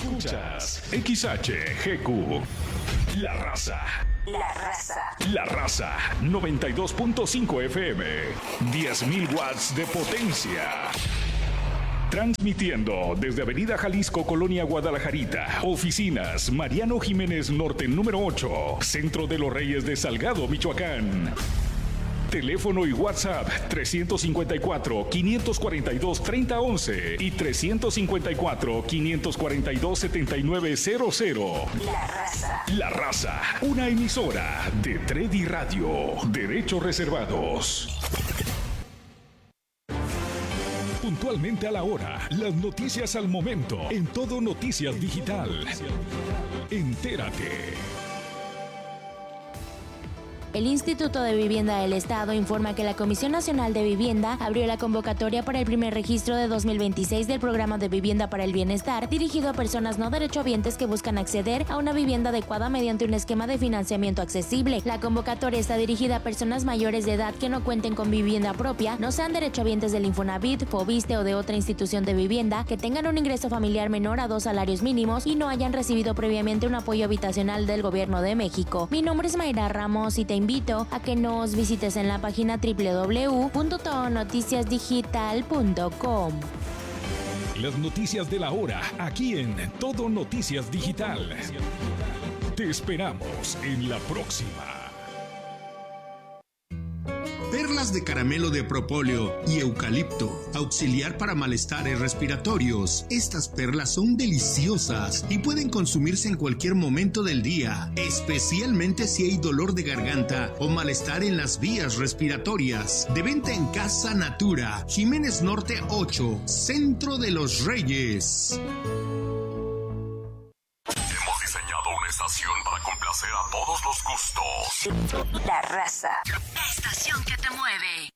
Escuchas XHGQ. La Raza. La Raza. La Raza 92.5 FM. 10.000 watts de potencia. Transmitiendo desde Avenida Jalisco, Colonia Guadalajarita. Oficinas Mariano Jiménez Norte número 8. Centro de los Reyes de Salgado, Michoacán. Teléfono y WhatsApp 354-542-3011 y 354-542-7900. La Raza. La Raza, una emisora de Tredi Radio. Derechos reservados. Puntualmente a la hora, las noticias al momento, en Todo Noticias Digital. Entérate. El Instituto de Vivienda del Estado informa que la Comisión Nacional de Vivienda abrió la convocatoria para el primer registro de 2026 del Programa de Vivienda para el Bienestar, dirigido a personas no derechohabientes que buscan acceder a una vivienda adecuada mediante un esquema de financiamiento accesible. La convocatoria está dirigida a personas mayores de edad que no cuenten con vivienda propia, no sean derechohabientes del Infonavit, Fobiste o de otra institución de vivienda, que tengan un ingreso familiar menor a 2 salarios mínimos y no hayan recibido previamente un apoyo habitacional del Gobierno de México. Mi nombre es Mayra Ramos y te invito a que nos visites en la página www.todonoticiasdigital.com. Las noticias de la hora, aquí en Todo Noticias Digital. Te esperamos en la próxima. Perlas de caramelo de propóleo y eucalipto, auxiliar para malestares respiratorios. Estas perlas son deliciosas y pueden consumirse en cualquier momento del día, especialmente si hay dolor de garganta o malestar en las vías respiratorias. De venta en Casa Natura, Jiménez Norte 8, Centro de los Reyes. Hemos diseñado una estación para complacer a todos los gustos. La Raza. La estación que te mueve.